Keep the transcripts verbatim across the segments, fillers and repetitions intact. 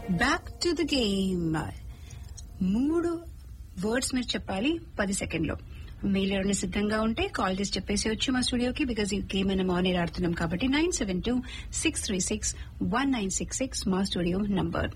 Back to the game. మూడు words మీరు చెప్పాలి పది సెకండ్ లో. మెయిల్ ఎవరైనా సిద్ధంగా ఉంటే కాల్ చేసి చెప్పేసి వచ్చు మా స్టూడియోకి, బికాజ్ ఈ గేమ్ అయినా మార్నింగ్ ఆడుతున్నాం కాబట్టి. Nine seven two six three six one nine six six మా studio number.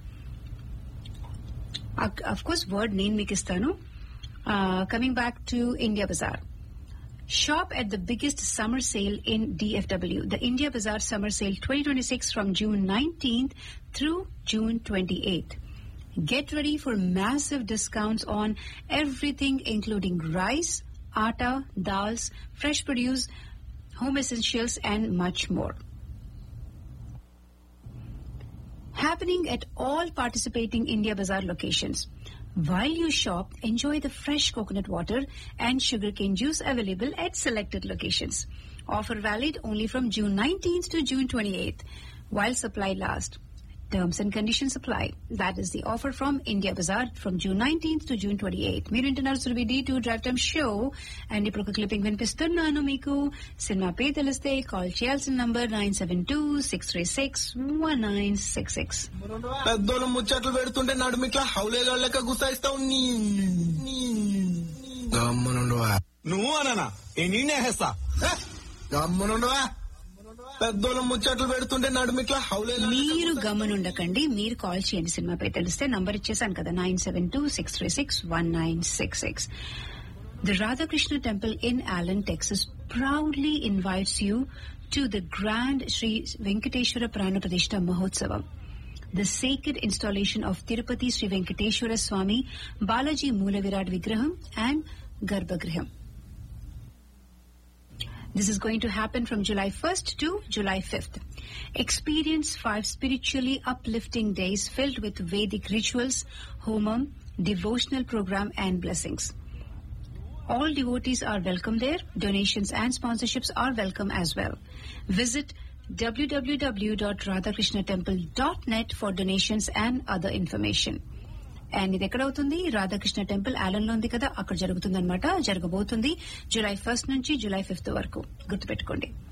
Of course word నేను మీకు ఇస్తాను. Coming back to India Bazaar. Shop at the biggest summer sale in D F W, the India Bazaar Summer Sale twenty twenty-six from June nineteenth through June twenty-eighth. Get ready for massive discounts on everything including rice, atta, dals, fresh produce, home essentials and much more. Happening at all participating India Bazaar locations. While you shop, enjoy the fresh coconut water and sugarcane juice available at selected locations. Offer valid only from June nineteenth to June twenty-eighth while supply lasts. Terms and conditions apply. That is the offer from India Bazaar from June nineteenth to June twenty-eighth. మీరు ఇంటున్నారు Surabhi D two drive time show. And ఇప్పుడు ఒక clipping వినిపిస్తున్నాను మీకు. Cinema పేరు తెలిస్తే call చేయాల్సిన number nine seven two six three six one nine six six. పెద్దోళ్ళు ముచ్చట్లు పెడుతుంటే నడుమిట్లా హౌలేలో లెక్క గుసాయిస్తావు. గమ్మునుండువా నువ్వు అననా నేనేస్తా. గమ్మునుండువా పెద్దోళ్ళు ముచ్చట్లు పెడుతుంటే నడుమిట్లా హౌలేలో. మీరు గమనుండకండి, మీరు కాల్ చేయండి. సినిమా పేరు తెలిస్తే నంబర్ ఇచ్చేసాను కదా, nine seven two six three six one nine six six. The Radhakrishna Temple in Allen, Texas proudly invites you to the grand Sri Venkateshwara Prana Pratishta Mahotsavam, the sacred installation of Tirupati Sri Venkateshwara Swami Balaji Moola Virat Vigraham and Garbhagriham. This is going to happen from July first to July fifth. Experience five spiritually uplifting days filled with Vedic rituals, homam, devotional program and blessings. All devotees are welcome there. Donations and sponsorships are welcome as well. Visit w w w dot radhakrishna temple dot net for donations and other information. And ఇది ఎక్కడ అవుతుంది? Radhakrishna temple Alan లో ఉంది కదా, అక్కడ జరుగుతుంది అనమాట. జరగబోతుంది జూలై ఫస్ట్ నుంచి జూలై ఫిఫ్త్ వరకు. గుర్తుపెట్టుకోండి.